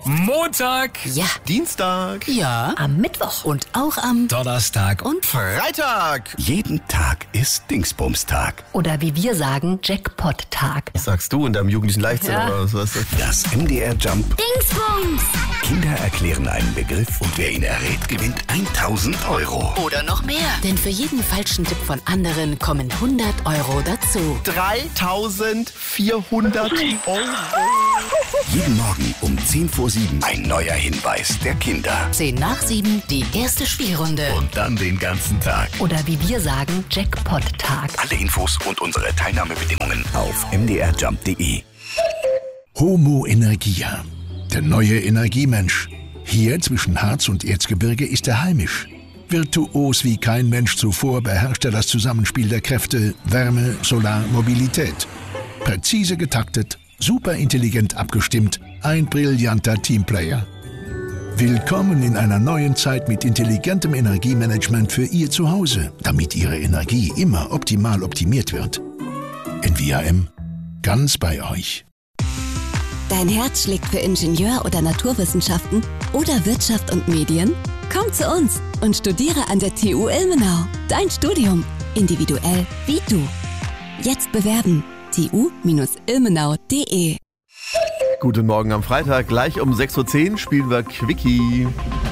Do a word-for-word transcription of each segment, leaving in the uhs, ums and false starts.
Montag, Ja. Dienstag, Ja. Am Mittwoch. Und auch am Donnerstag und Freitag. Jeden Tag ist Dingsbums-Tag. Oder wie wir sagen, Jackpot-Tag. Was sagst du in deinem jugendlichen Leichtsinn? Ja. Oder was weißt du? Das M D R Jump. Dingsbums! Kinder erklären einen Begriff und wer ihn errät, gewinnt tausend Euro. oder noch mehr. Denn für jeden falschen Tipp von anderen kommen hundert Euro dazu. dreitausendvierhundert Euro. Jeden Morgen um zehn vor sieben ein neuer Hinweis der Kinder. zehn nach sieben, die erste Spielrunde. Und dann den ganzen Tag. Oder wie wir sagen, Jackpot-Tag. Alle Infos und unsere Teilnahmebedingungen auf m d r jump punkt d e. Homo Energia. Der neue Energiemensch. Hier zwischen Harz und Erzgebirge ist er heimisch. Virtuos wie kein Mensch zuvor beherrscht er das Zusammenspiel der Kräfte Wärme, Solar, Mobilität. Präzise getaktet, superintelligent abgestimmt, ein brillanter Teamplayer. Willkommen in einer neuen Zeit mit intelligentem Energiemanagement für Ihr Zuhause, damit Ihre Energie immer optimal optimiert wird. N V A M, ganz bei euch. Dein Herz schlägt für Ingenieur- oder Naturwissenschaften oder Wirtschaft und Medien? Komm zu uns und studiere an der T U Ilmenau. Dein Studium. Individuell wie du. Jetzt bewerben. t u Ilmenau punkt d e. Guten Morgen am Freitag. Gleich um sechs Uhr zehn spielen wir Quickie.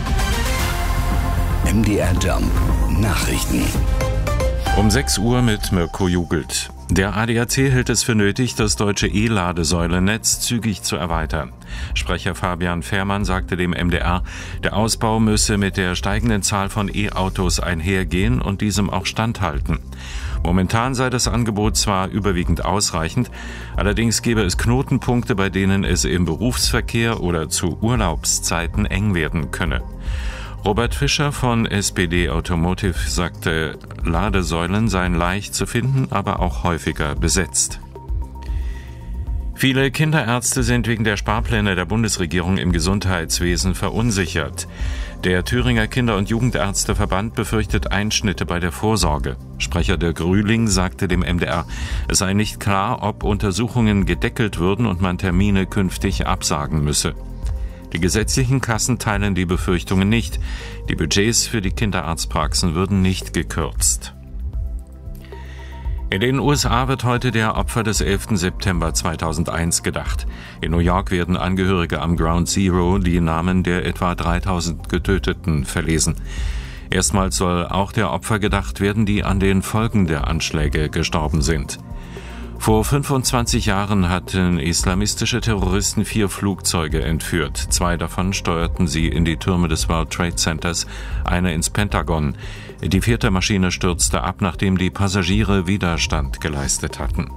M D R Jump. Nachrichten. Um sechs Uhr mit Mirko Jugelt. Der A D A C hält es für nötig, das deutsche E-Ladesäulennetz zügig zu erweitern. Sprecher Fabian Fährmann sagte dem M D R, der Ausbau müsse mit der steigenden Zahl von E-Autos einhergehen und diesem auch standhalten. Momentan sei das Angebot zwar überwiegend ausreichend, allerdings gäbe es Knotenpunkte, bei denen es im Berufsverkehr oder zu Urlaubszeiten eng werden könne. Robert Fischer von S P D Automotive sagte, Ladesäulen seien leicht zu finden, aber auch häufiger besetzt. Viele Kinderärzte sind wegen der Sparpläne der Bundesregierung im Gesundheitswesen verunsichert. Der Thüringer Kinder- und Jugendärzteverband befürchtet Einschnitte bei der Vorsorge. Sprecher Dirk Rühling sagte dem M D R, es sei nicht klar, ob Untersuchungen gedeckelt würden und man Termine künftig absagen müsse. Die gesetzlichen Kassen teilen die Befürchtungen nicht. Die Budgets für die Kinderarztpraxen würden nicht gekürzt. In den U S A wird heute der Opfer des elften September zweitausendeins gedacht. In New York werden Angehörige am Ground Zero die Namen der etwa dreitausend Getöteten verlesen. Erstmals soll auch der Opfer gedacht werden, die an den Folgen der Anschläge gestorben sind. Vor fünfundzwanzig Jahren hatten islamistische Terroristen vier Flugzeuge entführt. Zwei davon steuerten sie in die Türme des World Trade Centers, eine ins Pentagon. Die vierte Maschine stürzte ab, nachdem die Passagiere Widerstand geleistet hatten.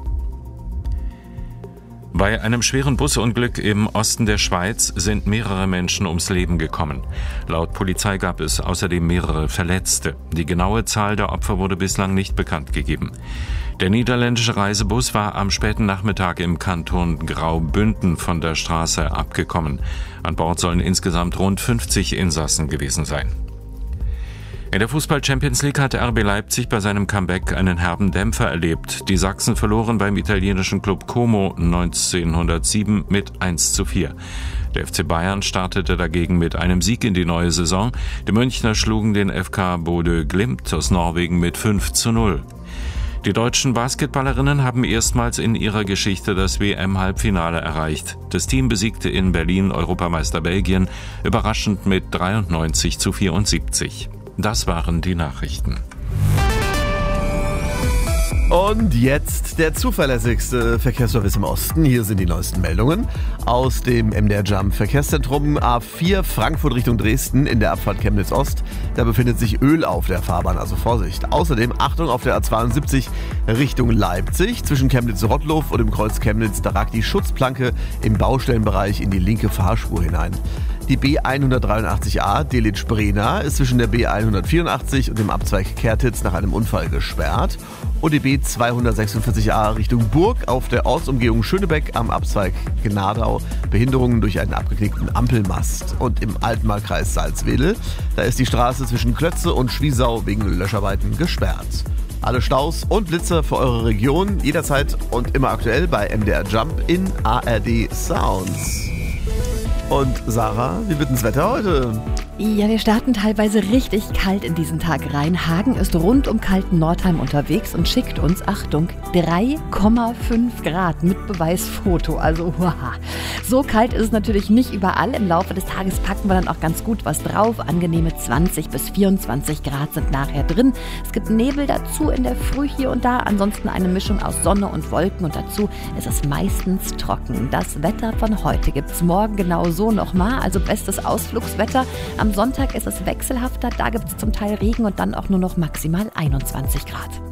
Bei einem schweren Busunglück im Osten der Schweiz sind mehrere Menschen ums Leben gekommen. Laut Polizei gab es außerdem mehrere Verletzte. Die genaue Zahl der Opfer wurde bislang nicht bekannt gegeben. Der niederländische Reisebus war am späten Nachmittag im Kanton Graubünden von der Straße abgekommen. An Bord sollen insgesamt rund fünfzig Insassen gewesen sein. In der Fußball-Champions League hatte R B Leipzig bei seinem Comeback einen herben Dämpfer erlebt. Die Sachsen verloren beim italienischen Club Como neunzehnhundertsieben mit eins zu vier. Der F C Bayern startete dagegen mit einem Sieg in die neue Saison. Die Münchner schlugen den F K Bodø Glimt aus Norwegen mit fünf zu null. Die deutschen Basketballerinnen haben erstmals in ihrer Geschichte das W M-Halbfinale erreicht. Das Team besiegte in Berlin Europameister Belgien überraschend mit dreiundneunzig zu vierundsiebzig. Das waren die Nachrichten. Und jetzt der zuverlässigste Verkehrsservice im Osten. Hier sind die neuesten Meldungen aus dem M D R Jump Verkehrszentrum A vier Frankfurt Richtung Dresden in der Abfahrt Chemnitz Ost. Da befindet sich Öl auf der Fahrbahn, also Vorsicht. Außerdem Achtung auf der A zweiundsiebzig Richtung Leipzig. Zwischen Chemnitz-Rottlow und dem Kreuz Chemnitz, da ragt die Schutzplanke im Baustellenbereich in die linke Fahrspur hinein. Die B hundertdreiundachtzig A Delitzsch-Brena ist zwischen der B hundertvierundachtzig und dem Abzweig Kertitz nach einem Unfall gesperrt. Und die B zweihundertsechsundvierzig A Richtung Burg auf der Ortsumgehung Schönebeck am Abzweig Gnadau. Behinderungen durch einen abgeknickten Ampelmast. Und im Altmarkkreis Salzwedel, da ist die Straße zwischen Klötze und Schwiesau wegen Löscharbeiten gesperrt. Alle Staus und Blitzer für eure Region jederzeit und immer aktuell bei M D R Jump in A R D Sounds. Und Sarah, wie wird denn das Wetter heute? Ja, wir starten teilweise richtig kalt in diesen Tag rein. Hagen ist rund um kalten Nordheim unterwegs und schickt uns, Achtung, drei Komma fünf Grad mit Beweisfoto. Also, wow. So kalt ist es natürlich nicht überall. Im Laufe des Tages packen wir dann auch ganz gut was drauf. Angenehme zwanzig bis vierundzwanzig Grad sind nachher drin. Es gibt Nebel dazu in der Früh hier und da. Ansonsten eine Mischung aus Sonne und Wolken und dazu ist es meistens trocken. Das Wetter von heute gibt es morgen genau so nochmal. Also bestes Ausflugswetter. Am Sonntag ist es wechselhafter. Da gibt es zum Teil Regen und dann auch nur noch maximal einundzwanzig Grad.